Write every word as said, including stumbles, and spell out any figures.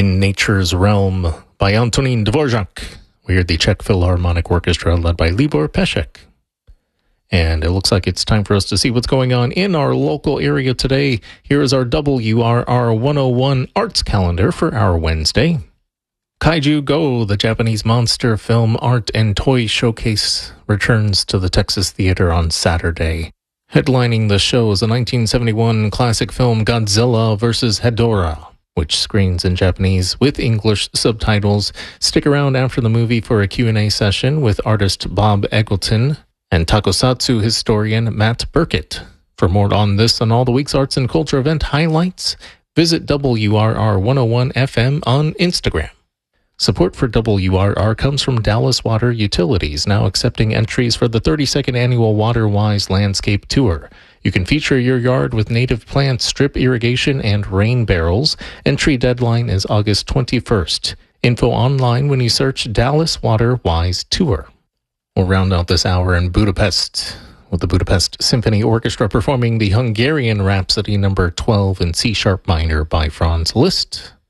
In Nature's Realm by Antonín Dvořák. We heard the Czech Philharmonic Orchestra led by Libor Pešek. And it looks like it's time for us to see what's going on in our local area today. Here is our W R R one oh one Arts Calendar for our Wednesday. Kaiju Go, the Japanese monster film art and toy showcase, returns to the Texas Theater on Saturday. Headlining the show is the nineteen seventy-one classic film Godzilla versus Hedorah, which screens in Japanese with English subtitles. Stick around after the movie for a Q and A session with artist Bob Eggleton and Tokusatsu historian Matt Burkett. For more on this and all the week's arts and culture event highlights, visit W R R one oh one F M on Instagram. Support for W R R comes from Dallas Water Utilities, now accepting entries for the thirty-second annual WaterWise Landscape Tour. You can feature your yard with native plants, strip irrigation, and rain barrels. Entry deadline is August twenty-first. Info online when you search Dallas Water Wise Tour. We'll round out this hour in Budapest with the Budapest Symphony Orchestra performing the Hungarian Rhapsody number twelve in C-sharp minor by Franz Liszt.